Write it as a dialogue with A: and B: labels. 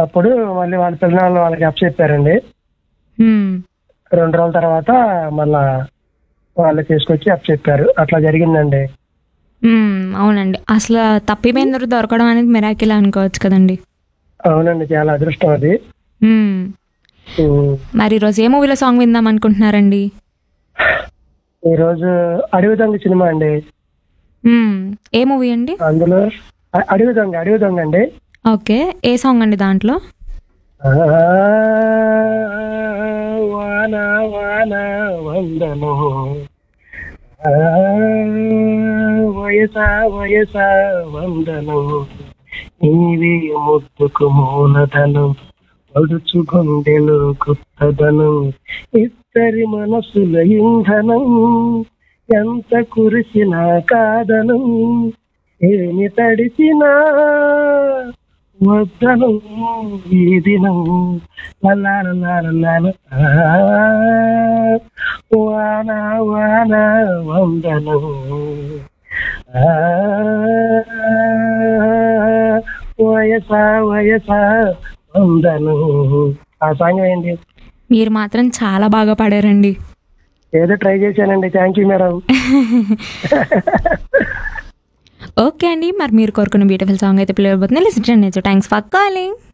A: అప్పుడు మళ్ళీ వాళ్ళ పిల్లలు వాళ్ళకి అప్పచెప్పారండి.
B: హ్మ్.
A: 2 రోజుల తర్వాత మళ్ళా వాళ్ళు తీసుకొచ్చి అప్పచెప్పారు. అట్లా జరిగిందండి.
B: అవునండి. అసలు తప్పిపోయిన తర్వాత దొరకడం అనేది మిరాకిల్ అనుకోవచ్చు కదండి.
A: అవునండి, చాలా అదృష్టం అది.
B: హ్మ్.
A: ఉమ్.
B: మరి ఈరోజు ఏ మూవీలో సాంగ్ విందాం అనుకుంటున్నారండి?
A: ఈరోజు అడవి దొంగ సినిమా అండి.
B: హ్మ్. ఏ మూవీ అండి?
A: అందులో అడవి దొంగ అండి.
B: ఓకే. ఏ సాంగ్ అండి దాంట్లో?
A: ఆ, వాన వాన వందను, ఆ, వయస వందను, నీవి ముద్దుకు మూలధనం, పడుచు గుండెలు కొత్తదనం, ఇద్దరి మనసుల ఇంధనం, ఎంత కురిసినా కాదనం, ఏమి తడిసినా వద్దను ఈ దినం, లలాల వాన వాన వందను, ఆ, వయస వందను. ఆ సాంగ్ వేయండి.
B: మీరు మాత్రం చాలా బాగా పాడారండి.
A: ఏదో ట్రై చేశానండి. Thank you madam.
B: ఓకే అండి. మరి మీరు కోరుకున్న బ్యూటిఫుల్ సాంగ్ అయితే ప్లే అయిపోతుంది. లిసన్ చేయండి. Thanks for calling.